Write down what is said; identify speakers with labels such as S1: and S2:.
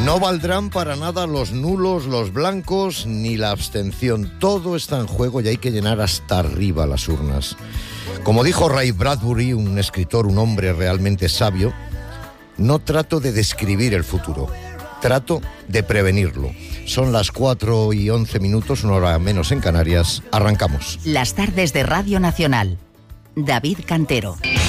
S1: No valdrán para nada los nulos, los blancos, ni la abstención. Todo está en juego y hay que llenar hasta arriba las urnas. Como dijo Ray Bradbury, un escritor, un hombre realmente sabio, no trato de describir el futuro, trato de prevenirlo. Son las 4:11, una hora menos en Canarias. Arrancamos.
S2: Las tardes de Radio Nacional. David Cantero.